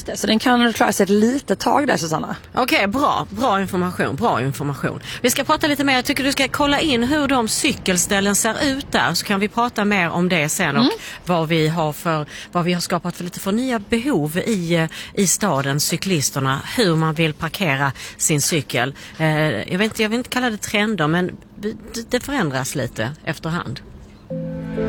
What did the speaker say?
just det. Så den kan klara sig ett litet tag där, Susanna. Okej, bra information. Vi ska prata lite mer. Jag tycker du ska kolla in hur de cykelställen ser ut där, så kan vi prata mer om det sen och vad vi har skapat för lite för nya behov i staden, cyklisterna, hur man vill parkera sin cykel. Jag vill inte kalla det trender, men det förändras lite efterhand.